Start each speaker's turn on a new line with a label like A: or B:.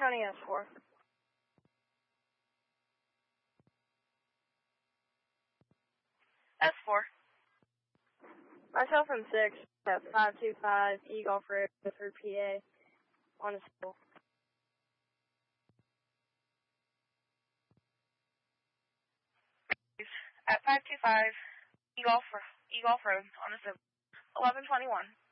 A: County S4.
B: S4.
A: Myself and 6 at 525 E-Golf Road, Bedford, PA, on a school.
B: At 525 E-Golf Road on a 1121.